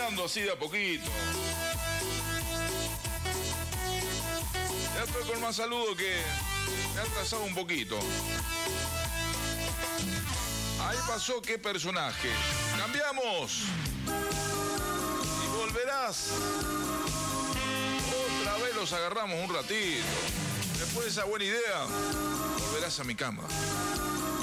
terminando así de a poquito. Ya estoy con más saludo que me ha atrasado un poquito. Ahí pasó qué personaje. Cambiamos. Y volverás. Otra vez los agarramos un ratito. Después de esa buena idea, volverás a mi cama.